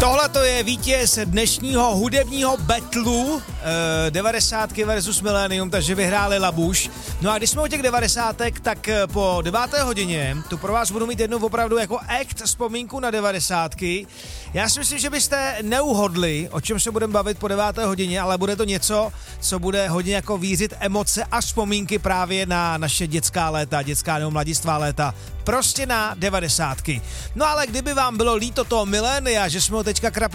Tohle to je vítěz dnešního hudebního battlu 90 versus Millennium, takže vyhráli Labuš. No a když jsme u těch 90, tak po 9. hodině tu pro vás budu mít jednu opravdu jako act vzpomínku na 90. Já si myslím, že byste neuhodli, o čem se budeme bavit po 9. hodině, ale bude to něco, co bude hodně jako vířit emoce a vzpomínky právě na naše dětská léta, dětská nebo mladistvá léta. Prostě na 90. No ale kdyby vám bylo líto toho milénia, že jsme ho teďka